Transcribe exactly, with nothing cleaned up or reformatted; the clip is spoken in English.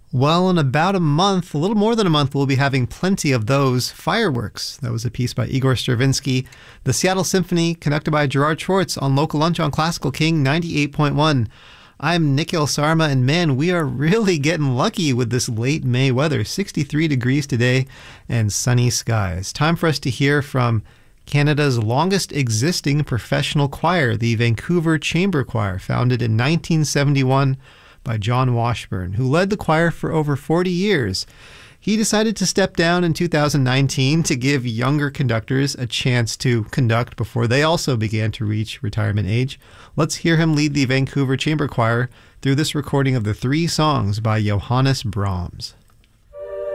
Well, in about a month, a little more than a month, we'll be having plenty of those fireworks. That was a piece by Igor Stravinsky. The Seattle Symphony, conducted by Gerard Schwartz on Local Lunch on Classical King ninety-eight point one. I'm Nikhil Sarma, and man, we are really getting lucky with this late May weather. sixty-three degrees today and sunny skies. Time for us to hear from Canada's longest existing professional choir, the Vancouver Chamber Choir, founded in nineteen seventy-one by John Washburn, who led the choir for over forty years. He decided to step down in two thousand nineteen to give younger conductors a chance to conduct before they also began to reach retirement age. Let's hear him lead the Vancouver Chamber Choir through this recording of the three songs by Johannes Brahms.